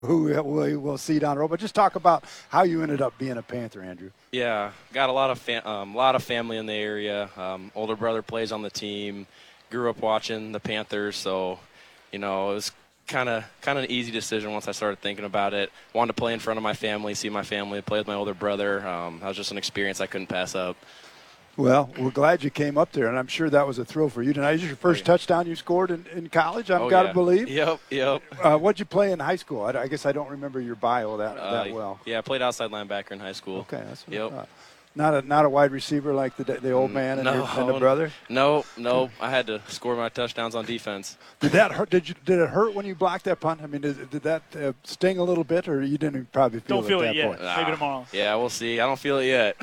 who we'll see down the road. But just talk about how you ended up being a Panther, Andrew. Yeah, got a lot of family in the area. Older brother plays on the team. Grew up watching the Panthers, so it was kind of an easy decision once I started thinking about it. Wanted to play in front of my family, see my family, play with my older brother. That was just an experience I couldn't pass up. Well, we're glad you came up there, and I'm sure that was a thrill for you tonight. Is this your first touchdown you scored in college, I've got to believe? Yep. What'd you play in high school? I guess I don't remember your bio that well. Yeah, I played outside linebacker in high school. Okay, that's what I thought. Not a wide receiver like the old man and the brother? No. I had to score my touchdowns on defense. Did that hurt? Did it hurt when you blocked that punt? I mean, did that sting a little bit, or you didn't probably feel it at that yet. point? Maybe tomorrow. Yeah, we'll see. I don't feel it yet.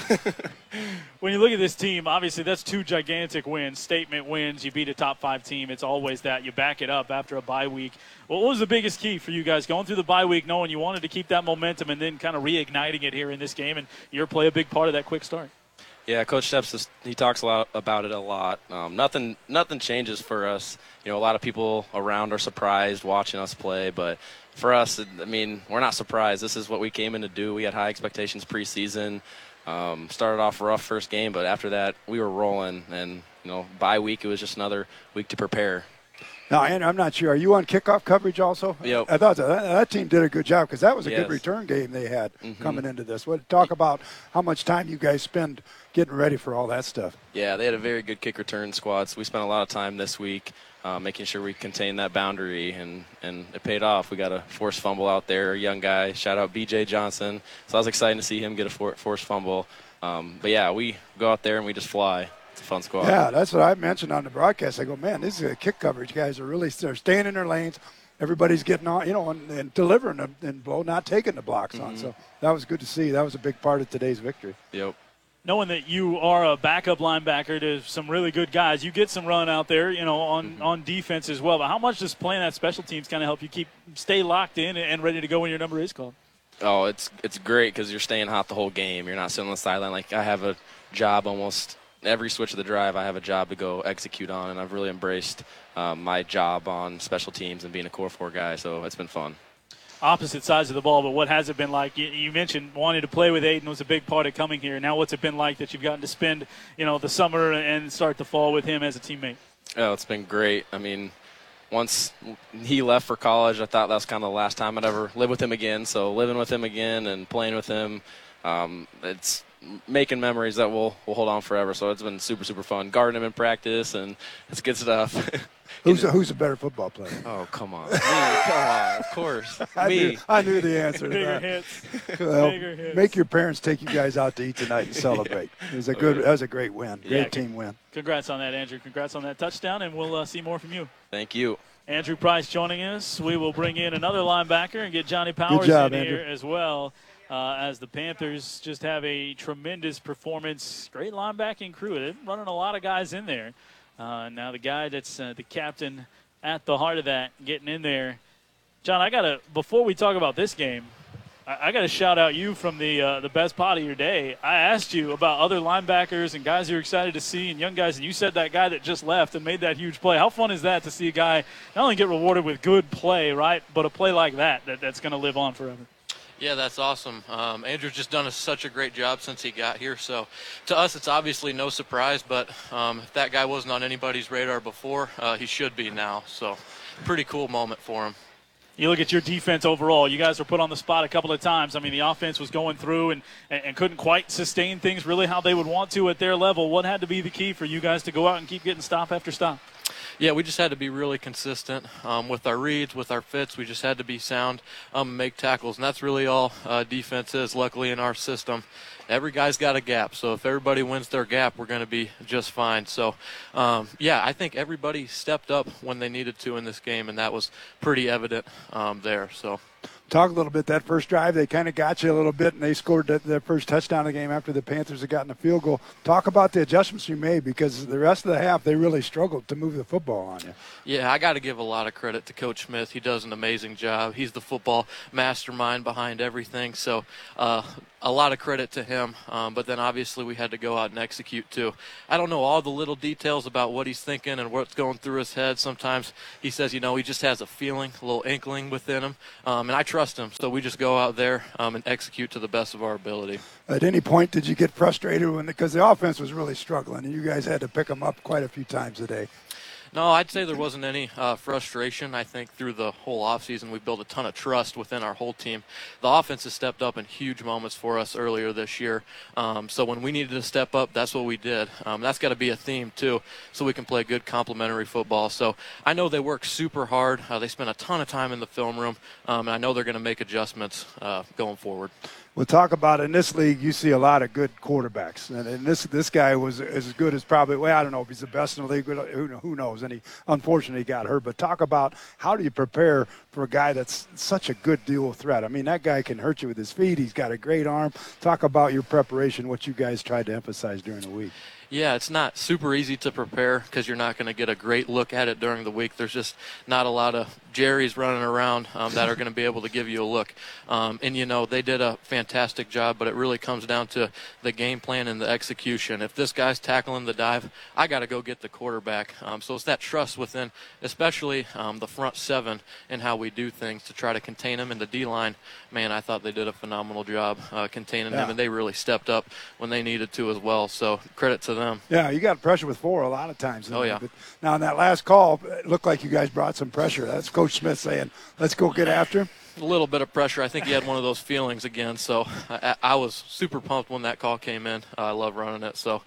When you look at this team, obviously that's two gigantic wins, statement wins. You beat a top-5 team. It's always that. You back it up after a bye week. What was the biggest key for you guys going through the bye week, knowing you wanted to keep that momentum and then kind of reigniting it here in this game, and your play a big part of that quick start? Yeah, Coach Steps, he talks a lot about it a lot. Nothing changes for us. A lot of people around are surprised watching us play, but for us, we're not surprised. This is what we came in to do. We had high expectations preseason. Started off rough first game, but after that, we were rolling. And, bye week, it was just another week to prepare. Now, Andrew, I'm not sure. Are you on kickoff coverage also? Yep. I thought that team did a good job because that was a good return game they had coming into this. Talk about how much time you guys spend getting ready for all that stuff. Yeah, they had a very good kick return squad, so we spent a lot of time this week making sure we contained that boundary, and it paid off. We got a forced fumble out there, a young guy. Shout out B.J. Johnson. So I was excited to see him get a forced fumble. But, yeah, we go out there and we just fly. It's a fun squad. Yeah, that's what I mentioned on the broadcast. I go, man, this is a kick coverage. Guys they're staying in their lanes. Everybody's getting on, and delivering them and not taking the blocks on. So that was good to see. That was a big part of today's victory. Yep. Knowing that you are a backup linebacker to some really good guys, you get some run out there, on defense as well. But how much does playing that special teams kind of help you stay locked in and ready to go when your number is called? Oh, it's great because you're staying hot the whole game. You're not sitting on the sideline. Like, I have a job almost every switch of the drive. I have a job to go execute on, and I've really embraced my job on special teams and being a Core 4 guy, so it's been fun. Opposite sides of the ball, but what has it been like? You mentioned wanting to play with Aiden was a big part of coming here. Now what's it been like that you've gotten to spend, the summer and start the fall with him as a teammate? Oh, it's been great. Once he left for college, I thought that was kind of the last time I'd ever live with him again. So living with him again and playing with him, it's making memories that will hold on forever. So it's been super, super fun. Guarding him in practice, and it's good stuff. Who's a better football player? Oh, come on. Me, come on, of course. Me. I knew the answer to Bigger that. hits. Well, Bigger hits. Make your parents take you guys out to eat tonight and celebrate. That was a great win. Great team win. Congrats on that, Andrew. Congrats on that touchdown, and we'll see more from you. Thank you. Andrew Price joining us. We will bring in another linebacker and get Johnny Powers Good job, in Andrew. here as well. As the Panthers just have a tremendous performance. Great linebacking crew. They're running a lot of guys in there. Now the guy that's the captain at the heart of that, getting in there. John, before we talk about this game, I got to shout out you from the best part of your day. I asked you about other linebackers and guys you're excited to see and young guys, and you said that guy that just left and made that huge play. How fun is that to see a guy not only get rewarded with good play, right, but a play like that's going to live on forever? Yeah, that's awesome. Andrew's just done such a great job since he got here. So to us, it's obviously no surprise, but if that guy wasn't on anybody's radar before, he should be now. So pretty cool moment for him. You look at your defense overall. You guys were put on the spot a couple of times. The offense was going through and couldn't quite sustain things really how they would want to at their level. What had to be the key for you guys to go out and keep getting stop after stop? Yeah, we just had to be really consistent with our reads, with our fits. We just had to be sound, make tackles, and that's really all defense is, luckily, in our system. Every guy's got a gap, so if everybody wins their gap, we're going to be just fine. So, I think everybody stepped up when they needed to in this game, and that was pretty evident there. So. Talk a little bit. That first drive, they kind of got you a little bit, and they scored their first touchdown of the game after the Panthers had gotten a field goal. Talk about the adjustments you made, because the rest of the half, they really struggled to move the football on you. Yeah, I got to give a lot of credit to Coach Smith. He does an amazing job. He's the football mastermind behind everything. So a lot of credit to him. But then obviously we had to go out and execute too. I don't know all the little details about what he's thinking and what's going through his head. Sometimes he says, he just has a feeling, a little inkling within him. And I trust trust him. So we just go out there and execute to the best of our ability. At any point, did you get frustrated because the offense was really struggling, and you guys had to pick them up quite a few times a day? No, I'd say there wasn't any frustration. I think through the whole offseason, we built a ton of trust within our whole team. The offense has stepped up in huge moments for us earlier this year. So when we needed to step up, that's what we did. That's got to be a theme, too, so we can play good complementary football. So I know they work super hard. They spend a ton of time in the film room, and I know they're going to make adjustments going forward. We'll talk about in this league, you see a lot of good quarterbacks. And this guy was as good as probably, well, I don't know if he's the best in the league, who knows. And he unfortunately got hurt. But talk about how do you prepare for a guy that's such a good dual threat. I mean, that guy can hurt you with his feet. He's got a great arm. Talk about your preparation, what you guys tried to emphasize during the week. Yeah, it's not super easy to prepare because you're not going to get a great look at it during the week. There's just not a lot of Jerry's running around that are going to be able to give you a look. And, they did a fantastic job, but it really comes down to the game plan and the execution. If this guy's tackling the dive, I got to go get the quarterback. So it's that trust within, especially the front seven and how we do things to try to contain him. And the D-line, man, I thought they did a phenomenal job containing him, and they really stepped up when they needed to as well. So credit to them. Yeah, you got pressure with 4 a lot of times. Oh, yeah. But now, in that last call, it looked like you guys brought some pressure. That's Coach Smith saying, let's go get after him. A little bit of pressure. I think he had one of those feelings again. So I was super pumped when that call came in. I love running it. So,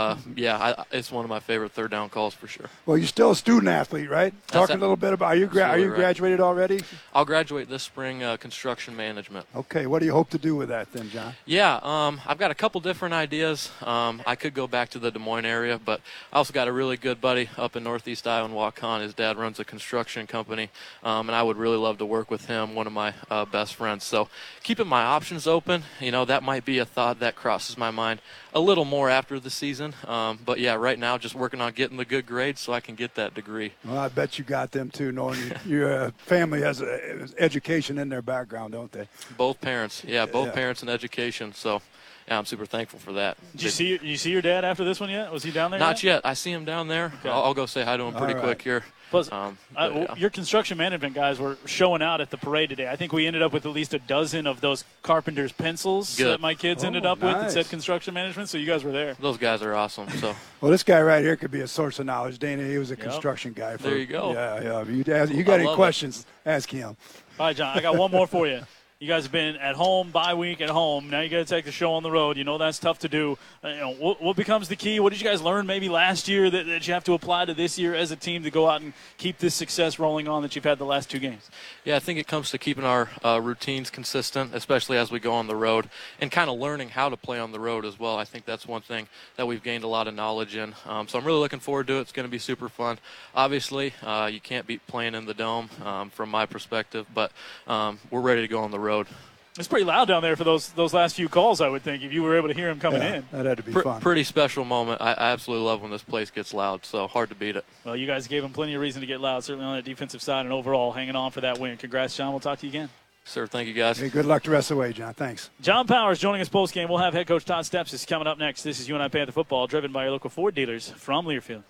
it's one of my favorite third down calls for sure. Well, you're still a student athlete, right? Talk a little bit about, are you graduated already? I'll graduate this spring, construction management. Okay. What do you hope to do with that then, John? Yeah, I've got a couple different ideas. I could go back to the Des Moines area, but I also got a really good buddy up in Northeast Iowa in Waukon. His dad runs a construction company, and I would really love to work with him, one of my best friends. So keeping my options open, that might be a thought that crosses my mind a little more after the season. But yeah, right now just working on getting the good grades so I can get that degree. Well, I bet you got them too, knowing your family has education in their background, don't they? Both parents. Yeah, both parents in education. So yeah, I'm super thankful for that. Did you see your dad after this one yet? Was he down there? Not yet. I see him down there. Okay. I'll go say hi to him pretty quick here. Plus, your construction management guys were showing out at the parade today. I think we ended up with at least a dozen of those carpenter's pencils that my kids ended up with that said construction management, so you guys were there. Those guys are awesome. So. Well, this guy right here could be a source of knowledge. Dana, he was a construction guy. There you go. Yeah. You got any questions, ask him. All right, John, I got one more for you. You guys have been at home, bye week at home. Now you got to take the show on the road. That's tough to do. What becomes the key? What did you guys learn maybe last year that you have to apply to this year as a team to go out and keep this success rolling on that you've had the last 2 games? Yeah, I think it comes to keeping our routines consistent, especially as we go on the road, and kind of learning how to play on the road as well. I think that's one thing that we've gained a lot of knowledge in. So I'm really looking forward to it. It's going to be super fun. Obviously, you can't beat playing in the Dome from my perspective, but we're ready to go on the road. It's pretty loud down there for those last few calls, I would think, if you were able to hear him coming in. That had to be fun. Pretty special moment. I absolutely love when this place gets loud, so hard to beat it. Well, you guys gave him plenty of reason to get loud, certainly on the defensive side and overall hanging on for that win. Congrats, John. We'll talk to you again. Sir, thank you, guys. Hey, good luck the rest of the way, John. Thanks. John Powers joining us post-game. We'll have head coach Todd Stepsis coming up next. This is UNI Panther Football, driven by your local Ford dealers from Learfield.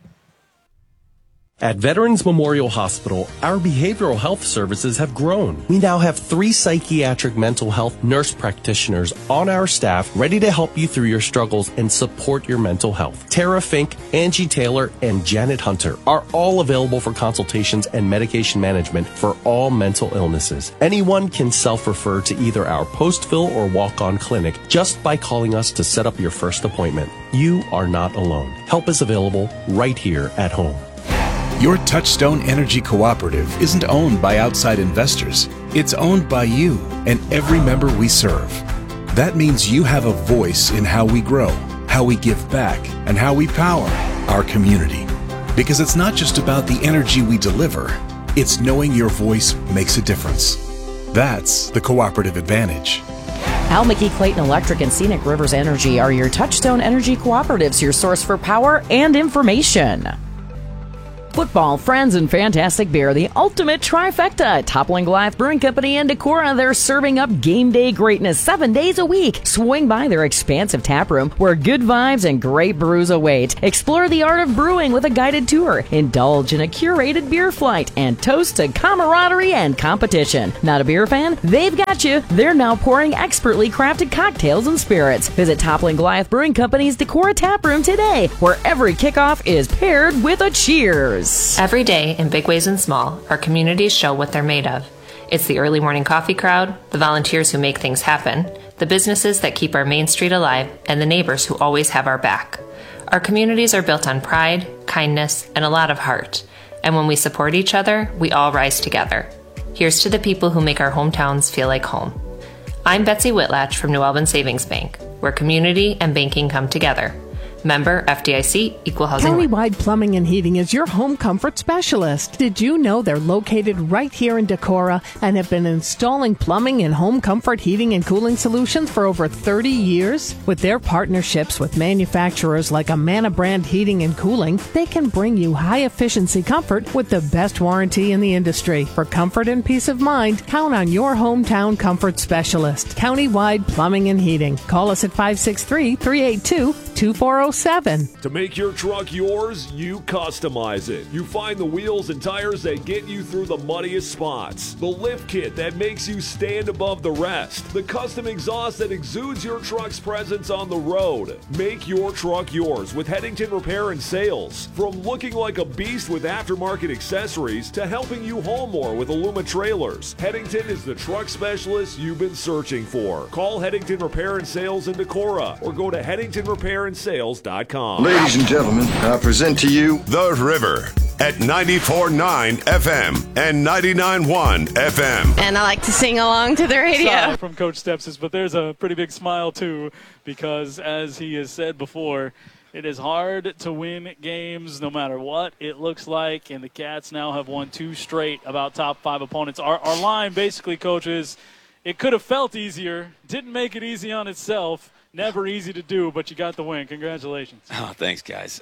At Veterans Memorial Hospital, our behavioral health services have grown. We now have 3 psychiatric mental health nurse practitioners on our staff ready to help you through your struggles and support your mental health. Tara Fink, Angie Taylor, and Janet Hunter are all available for consultations and medication management for all mental illnesses. Anyone can self-refer to either our post-fill or walk-on clinic just by calling us to set up your first appointment. You are not alone. Help is available right here at home. Your Touchstone Energy Cooperative isn't owned by outside investors. It's owned by you and every member we serve. That means you have a voice in how we grow, how we give back, and how we power our community. Because it's not just about the energy we deliver, it's knowing your voice makes a difference. That's the cooperative advantage. Al McKee Clayton Electric and Scenic Rivers Energy are your Touchstone Energy Cooperatives, your source for power and information. Football, friends, and fantastic beer, the ultimate trifecta. Toppling Goliath Brewing Company and Decorah, they're serving up game day greatness 7 days a week. Swing by their expansive tap room where good vibes and great brews await. Explore the art of brewing with a guided tour. Indulge in a curated beer flight and toast to camaraderie and competition. Not a beer fan? They've got you. They're now pouring expertly crafted cocktails and spirits. Visit Toppling Goliath Brewing Company's Decorah tap room today, where every kickoff is paired with a cheers. Every day, in big ways and small, our communities show what they're made of. It's the early morning coffee crowd, the volunteers who make things happen, the businesses that keep our main street alive, and the neighbors who always have our back. Our communities are built on pride, kindness, and a lot of heart. And when we support each other, we all rise together. Here's to the people who make our hometowns feel like home. I'm Betsy Whitlatch from New Albany Savings Bank, where community and banking come together. Member FDIC, Equal Housing. Countywide Plumbing and Heating is your home comfort specialist. Did you know they're located right here in Decorah and have been installing plumbing and home comfort heating and cooling solutions for over 30 years? With their partnerships with manufacturers like Amana Brand Heating and Cooling, they can bring you high-efficiency comfort with the best warranty in the industry. For comfort and peace of mind, count on your hometown comfort specialist. Countywide Plumbing and Heating. Call us at 563-382-2407. To make your truck yours, you customize it. You find the wheels and tires that get you through the muddiest spots. The lift kit that makes you stand above the rest. The custom exhaust that exudes your truck's presence on the road. Make your truck yours with Headington Repair and Sales. From looking like a beast with aftermarket accessories to helping you haul more with Aluma trailers, Headington is the truck specialist you've been searching for. Call Headington Repair and Sales in Decorah or go to HeadingtonRepairandSales.com. Ladies and gentlemen, I present to you The River at 94.9 FM and 99.1 FM. And I like to sing along to the radio. Sorry from Coach Stepsis, but there's a pretty big smile too, because as he has said before, it is hard to win games no matter what it looks like, and the Cats now have won 2 straight about top 5 opponents. Our line basically, coaches, it could have felt easier, didn't make it easy on itself. Never easy to do, but you got the win. Congratulations. Oh, thanks, guys.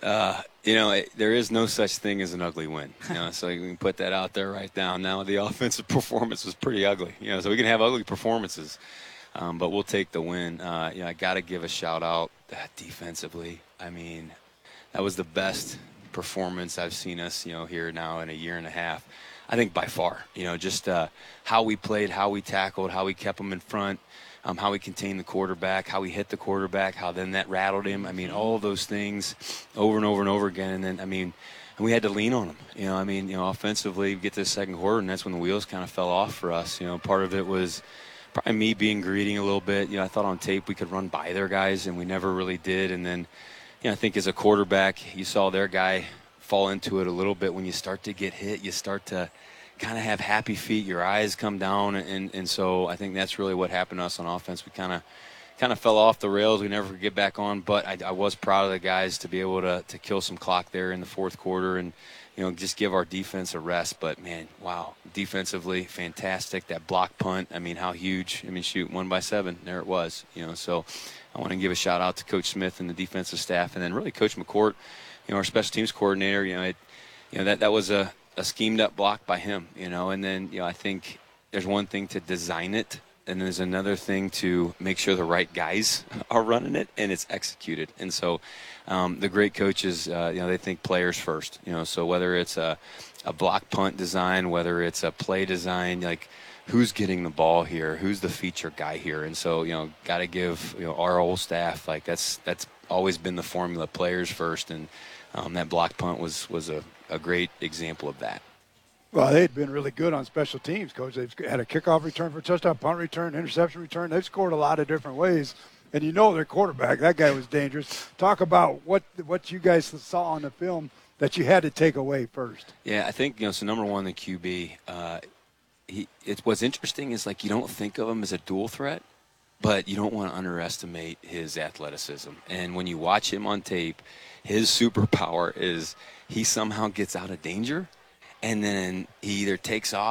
There is no such thing as an ugly win. So you can put that out there right now. Now the offensive performance was pretty ugly. So we can have ugly performances, but we'll take the win. I got to give a shout out defensively. I mean, that was the best performance I've seen us, here now in a year and a half. I think by far. Just how we played, how we tackled, how we kept them in front. How we contained the quarterback, how we hit the quarterback, how then that rattled him. I mean, all of those things over and over and over again. And then, and we had to lean on them. Offensively, we get to the second quarter, and that's when the wheels kind of fell off for us. Part of it was probably me being greedy a little bit. I thought on tape we could run by their guys, and we never really did. And then, I think as a quarterback, you saw their guy fall into it a little bit. When you start to get hit, you start to kind of have happy feet, your eyes come down, and so I think that's really what happened to us on offense. We kind of fell off the rails. We never could get back on, but I was proud of the guys to be able to kill some clock there in the fourth quarter and just give our defense a rest. But man, wow, defensively fantastic. That block punt, how huge. Shoot, 1 by 7, there it was. So I want to give a shout out to Coach Smith and the defensive staff, and then really Coach McCourt, our special teams coordinator. That was a schemed up block by him, and then, I think there's one thing to design it, and there's another thing to make sure the right guys are running it and it's executed. And so the great coaches, they think players first, so whether it's a block punt design, whether it's a play design, like who's getting the ball here, who's the feature guy here. And so, got to give, our whole staff, like that's always been the formula, players first. And that block punt was a great example of that. Well, they'd been really good on special teams, Coach. They've had a kickoff return for a touchdown, punt return, interception return. They've scored a lot of different ways. And their quarterback, that guy was dangerous. Talk about what you guys saw on the film that you had to take away first. Yeah, I think, so number one, the QB, what's interesting is, you don't think of him as a dual threat, but you don't want to underestimate his athleticism. And when you watch him on tape, his superpower is he somehow gets out of danger, and then he either takes off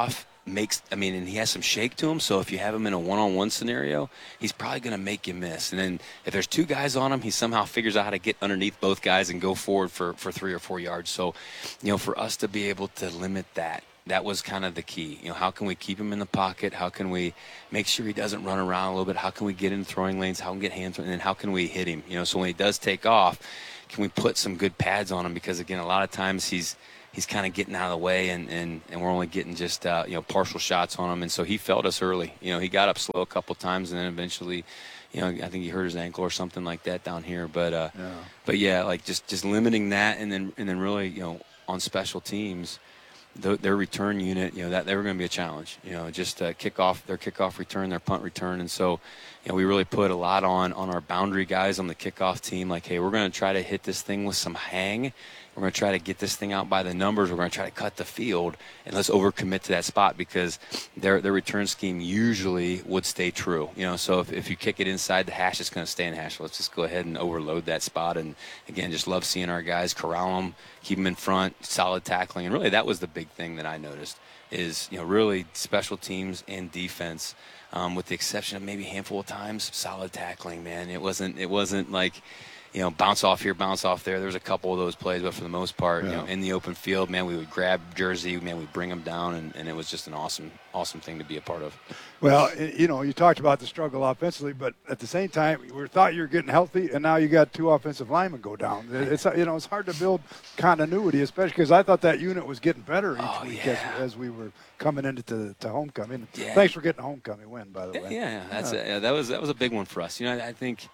and he has some shake to him, so if you have him in a one-on-one scenario, he's probably going to make you miss. And then if there's 2 guys on him, he somehow figures out how to get underneath both guys and go forward for 3 or 4 yards. So, for us to be able to limit that was kind of the key. How can we keep him in the pocket? How can we make sure he doesn't run around a little bit? How can we get in throwing lanes? How can we get hands? And then how can we hit him? So when he does take off, can we put some good pads on him? Because, again, a lot of times he's kind of getting out of the way, and we're only getting just partial shots on him. And so he felt us early. He got up slow a couple times, and then eventually, I think he hurt his ankle or something like that down here. But yeah, like just limiting that, and then really on special teams, their return unit, that they were going to be a challenge. Just their kickoff return, their punt return, and so we really put a lot on our boundary guys on the kickoff team. Like, hey, we're going to try to hit this thing with some hang. We're going to try to get this thing out by the numbers. We're going to try to cut the field, and let's overcommit to that spot because their return scheme usually would stay true. So if you kick it inside the hash, it's going to stay in hash. Let's just go ahead and overload that spot. And, again, just love seeing our guys corral them, keep them in front, solid tackling. And really that was the big thing that I noticed is, really special teams and defense, with the exception of maybe a handful of times, solid tackling, man. It wasn't like – bounce off here, bounce off there. There was a couple of those plays, but for the most part, in the open field, man, we would grab Jersey, man, we'd bring them down, and it was just an awesome thing to be a part of. Well, you talked about the struggle offensively, but at the same time, we thought you were getting healthy, and now you got 2 offensive linemen go down. It's it's hard to build continuity, especially because I thought that unit was getting better each week as we were coming into homecoming. Yeah. Thanks for getting a homecoming win, by the way. Yeah, that was a big one for us. I think,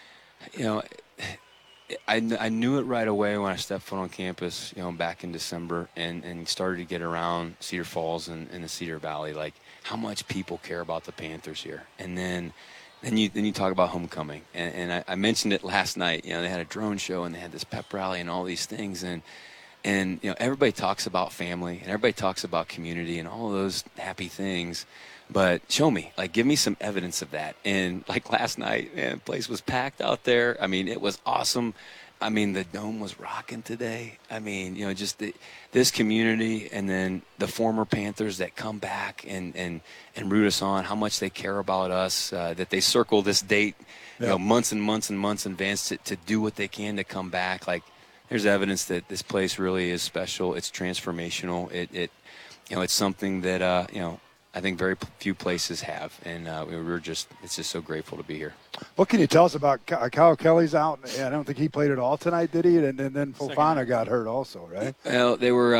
I knew it right away when I stepped foot on campus, back in December, and started to get around Cedar Falls and the Cedar Valley, like how much people care about the Panthers here. And then you talk about homecoming, and I mentioned it last night. They had a drone show and they had this pep rally and all these things, and everybody talks about family and everybody talks about community and all those happy things. But show me, give me some evidence of that. And last night, man, the place was packed out there. I mean, it was awesome. I mean, the dome was rocking today. I mean, just this community, and then the former Panthers that come back and root us on, how much they care about us, that they circle this date, months and months and months in advance to do what they can to come back. There's evidence that this place really is special. It's transformational. It's something that, I think very few places have, and it's just so grateful to be here. What can you tell us about Kyle Kelly's out? I don't think he played at all tonight, did he? And then Fofana got hurt also, right? Well, they were,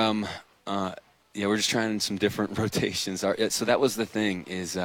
we're just trying some different rotations. So that was the thing is,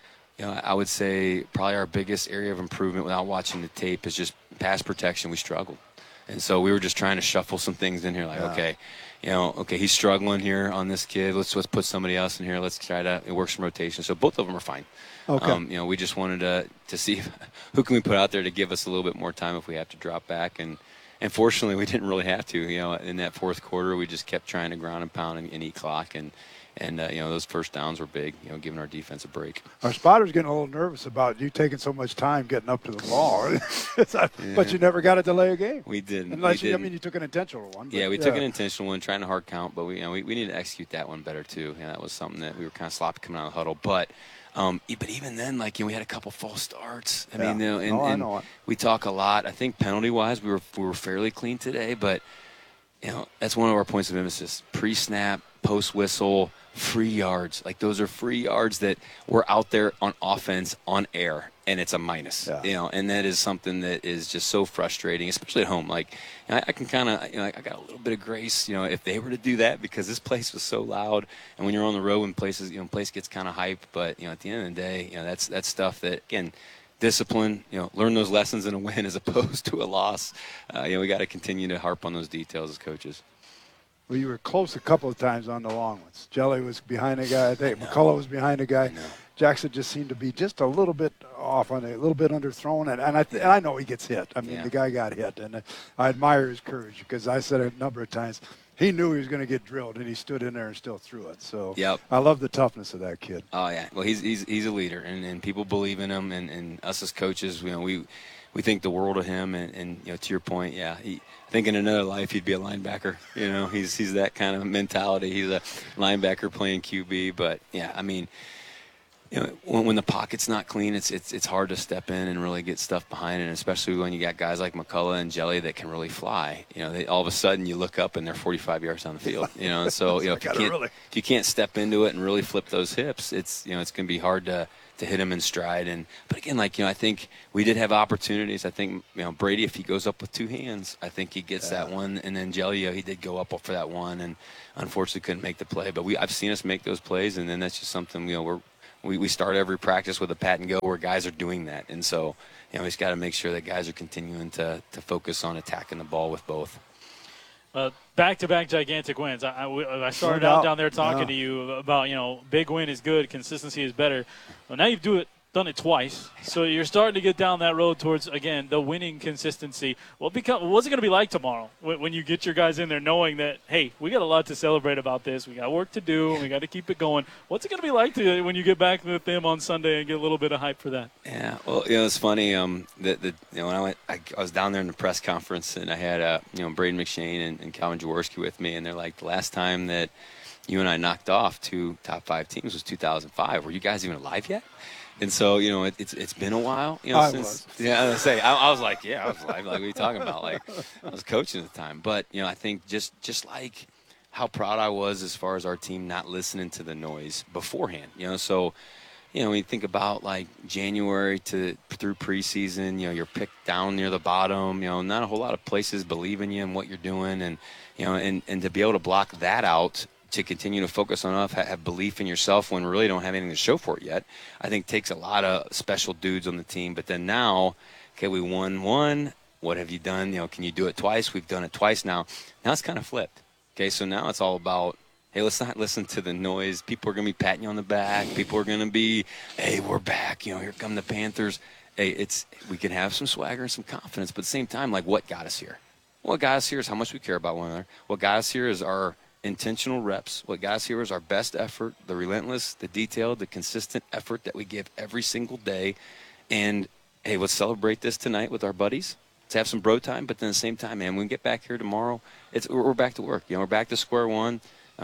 I would say probably our biggest area of improvement without watching the tape is just pass protection. We struggled. And so we were just trying to shuffle some things in here okay, he's struggling here on this kid. Let's put somebody else in here. Let's try to work some rotation. So both of them are fine. Okay. We just wanted to see who can we put out there to give us a little bit more time if we have to drop back. And fortunately, we didn't really have to. In that fourth quarter, we just kept trying to ground and pound and eat clock. And those first downs were big, giving our defense a break. Our spotter's getting a little nervous about you taking so much time getting up to the ball. But you never got to delay a game. We didn't. Unless you took an intentional one. Yeah, we took an intentional one, trying to hard count, but we need to execute that one better too. That was something that we were kind of sloppy coming out of the huddle. But even then, we had a couple false starts. I know. We talk a lot. I think penalty-wise, we were fairly clean today, but that's one of our points of emphasis. Pre-snap, post-whistle, free yards. Those are free yards that we're out there on offense on air, and it's a minus. Yeah. And that is something that is just so frustrating, especially at home. I can kind of, I got a little bit of grace, if they were to do that, because this place was so loud, and when you're on the road, when place gets kind of hyped, but at the end of the day, that's stuff that, again, discipline, learn those lessons in a win as opposed to a loss. We got to continue to harp on those details as coaches. Well, you were close a couple of times on the long ones. Jelly was behind a guy. I think McCullough was behind a guy. Jackson just seemed to be just a little bit off on a little bit underthrown, and I know he gets hit. I mean, the guy got hit, and I admire his courage because I said it a number of times. He knew he was going to get drilled, and he stood in there and still threw it. So I love the toughness of that kid. Oh yeah, well he's a leader, and people believe in him, and us as coaches, we think the world of him. And to your point, yeah, I think in another life he'd be a linebacker. He's that kind of mentality. He's a linebacker playing QB. But yeah, I mean, when the pocket's not clean, it's hard to step in and really get stuff behind it, and especially when you got guys like McCullough and Jelly that can really fly. All of a sudden you look up and they're 45 yards down the field. And so if you can't step into it and really flip those hips, it's going to be hard to hit him in stride. But again, I think we did have opportunities. I think Brady, if he goes up with two hands, I think he gets that one. And then Jelly, he did go up for that one, and unfortunately couldn't make the play. But I've seen us make those plays, and then that's just something we start every practice with a pat and go where guys are doing that. And so, we just got to make sure that guys are continuing to focus on attacking the ball with both. Back-to-back gigantic wins. I started out down there talking to you about, big win is good, consistency is better. Well, now you've done it twice. So you're starting to get down that road towards, again, the winning consistency. What's it going to be like tomorrow when you get your guys in there knowing that, hey, we got a lot to celebrate about this. We got work to do. We got to keep it going. What's it going to be like when you get back with them on Sunday and get a little bit of hype for that? Yeah, well, it's funny. When I was down there in the press conference, and I had Braden McShane and Calvin Jaworski with me, and they're like, the last time that you and I knocked off 2 top 5 teams was 2005. Were you guys even alive yet? And so, it's been a while. Since, yeah, I was like, I was like, what are you talking about? Like, I was coaching at the time. But, I think just like how proud I was as far as our team not listening to the noise beforehand. So, when you think about like January through preseason, you're picked down near the bottom. Not a whole lot of places believe in you and what you're doing, and and to be able to block that out, to continue to focus on have belief in yourself when we really don't have anything to show for it yet, I think takes a lot of special dudes on the team. But then now, okay, we won one. What have you done? Can you do it twice? We've done it twice now. Now it's kind of flipped. Okay, so now it's all about, hey, let's not listen to the noise. People are going to be patting you on the back. People are going to be, hey, we're back. Here come the Panthers. Hey, we can have some swagger and some confidence, but at the same time, like, what got us here? What got us here is how much we care about one another. What got us here is our intentional reps. What got us here is our best effort, the relentless, the detailed, the consistent effort that we give every single day. And, hey, let's celebrate this tonight with our buddies. Let's have some bro time, but then at the same time, man, when we get back here tomorrow, we're back to work. We're back to square one.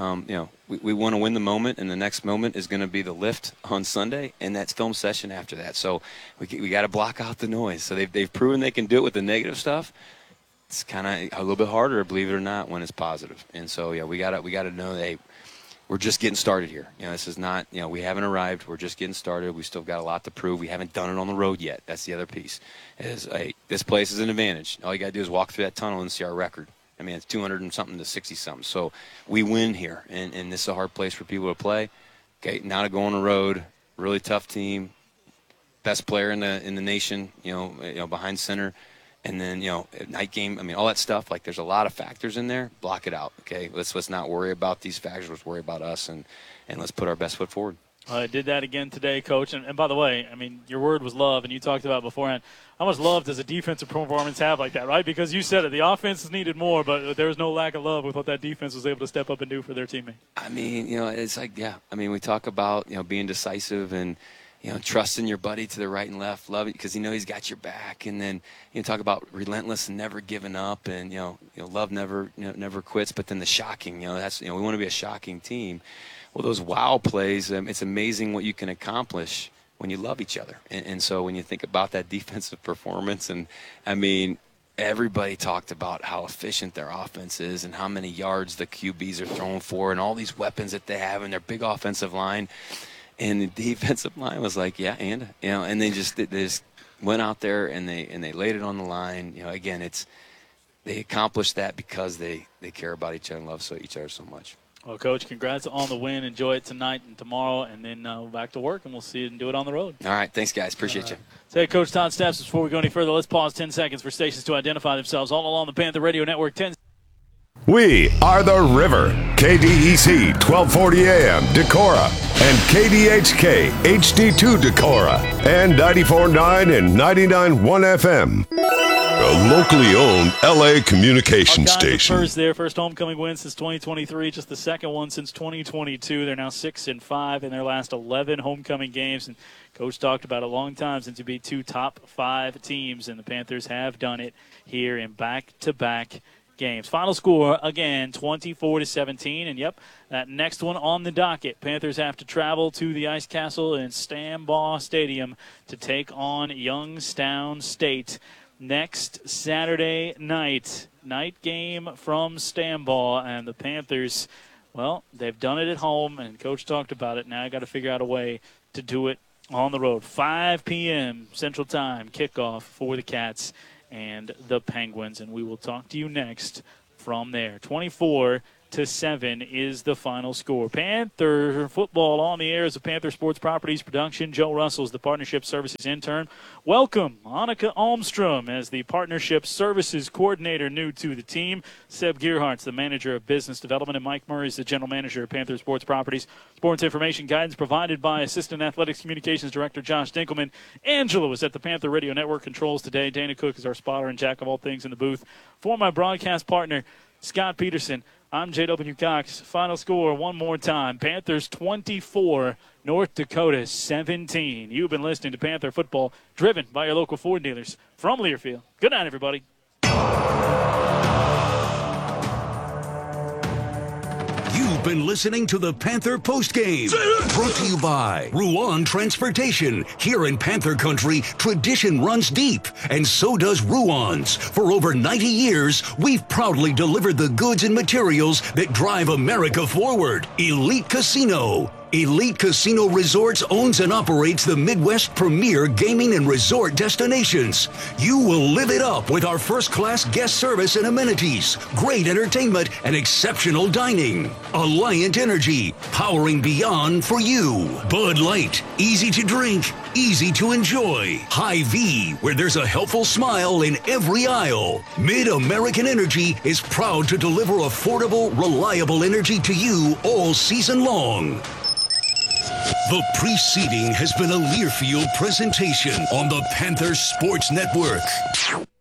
We want to win the moment, and the next moment is going to be the lift on Sunday, and that's film session after that. So we got to block out the noise. So they've proven they can do it with the negative stuff. It's kind of a little bit harder, believe it or not, when it's positive. And so, we got to know that, hey, we're just getting started here. This is not, we haven't arrived. We're just getting started. We still got a lot to prove. We haven't done it on the road yet. That's the other piece. This place is an advantage. All you got to do is walk through that tunnel and see our record. I mean, it's 200 and something to 60 something. So we win here, and this is a hard place for people to play. Okay, now to go on the road, really tough team, best player in the nation, behind center. And then, night game, I mean, all that stuff, like there's a lot of factors in there. Block it out, okay? Let's not worry about these factors. Let's worry about us, and let's put our best foot forward. I did that again today, Coach. And by the way, I mean, your word was love, and you talked about beforehand. How much love does a defensive performance have like that, right? Because you said it. The offense needed more, but there was no lack of love with what that defense was able to step up and do for their teammate. I mean, it's like, yeah. I mean, we talk about, being decisive and, trusting your buddy to the right and left, love it because he's got your back, and then talk about relentless and never giving up, and love never quits. But then the shocking, that's we want to be a shocking team. Well, those wow plays, it's amazing what you can accomplish when you love each other. And so when you think about that defensive performance, and I mean, everybody talked about how efficient their offense is and how many yards the QBs are throwing for, and all these weapons that they have in their big offensive line. And the defensive line was like, yeah, and they just went out there and they laid it on the line. Again, they accomplished that because they care about each other and love each other so much. Well, Coach, congrats on the win. Enjoy it tonight and tomorrow, and then back to work, and we'll see you and do it on the road. All right, thanks, guys. Appreciate you. Say, Coach Todd Stepps, before we go any further, let's pause 10 seconds for stations to identify themselves all along the Panther Radio Network. 10. We are the River. KDEC 1240 AM Decorah and KDHK HD2 Decorah and 94.9 and 99.1 FM. A locally owned LA communication station. First homecoming win since 2023, just the second one since 2022. They're now 6-5 in their last 11 homecoming games. And Coach talked about a long time since you beat 2 top 5 teams, and the Panthers have done it here in back-to-back games. Final score, again, 24-17. And, yep, that next one on the docket. Panthers have to travel to the Ice Castle in Stambaugh Stadium to take on Youngstown State next Saturday night. Night game from Stambaugh. And the Panthers, well, they've done it at home, and Coach talked about it. Now I got to figure out a way to do it on the road. 5 p.m. Central Time kickoff for the Cats and the Penguins, and we will talk to you next from there. 24-7 is the final score. Panther football on the air is a Panther Sports Properties production. Joe Russell's the Partnership Services intern. Welcome, Annika Almstrom, as the Partnership Services coordinator new to the team. Seb Gearhart's the manager of business development, and Mike Murray's the general manager of Panther Sports Properties. Sports information guidance provided by Assistant Athletics Communications Director Josh Dinkelman. Angela was at the Panther Radio Network controls today. Dana Cook is our spotter and jack of all things in the booth. For my broadcast partner, Scott Peterson, I'm J.W. Cox. Final score one more time. Panthers 24, North Dakota 17. You've been listening to Panther Football, driven by your local Ford dealers from Learfield. Good night, everybody. You've been listening to the Panther Postgame, brought to you by Ruan Transportation. Here in Panther Country, tradition runs deep, and so does Ruan's. For over 90 years, we've proudly delivered the goods and materials that drive America forward. Elite Casino. Elite Casino Resorts owns and operates the Midwest premier gaming and resort destinations. You will live it up with our first-class guest service and amenities, great entertainment, and exceptional dining. Alliant Energy, powering beyond for you. Bud Light, easy to drink, easy to enjoy. Hy-Vee, where there's a helpful smile in every aisle. Mid-American Energy is proud to deliver affordable, reliable energy to you all season long. The preceding has been a Learfield presentation on the Panther Sports Network.